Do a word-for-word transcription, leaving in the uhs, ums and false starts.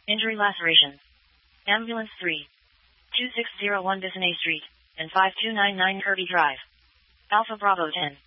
Injury laceration. Ambulance three. two six zero one Bissonnet Street, and five two nine nine Kirby Drive. Alpha Bravo ten.